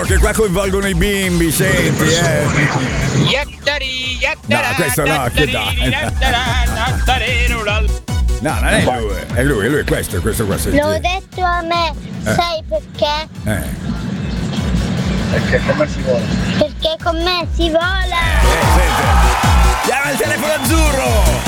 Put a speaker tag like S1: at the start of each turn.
S1: che qua coinvolgono i bimbi, senti, No, questo no, che dai. No, non è lui, è questo qua, senti.
S2: L'ho detto a me, sai perché?
S3: Perché con me si vola.
S2: Perché con me si vola!
S1: Senti. Chiama il telefono azzurro!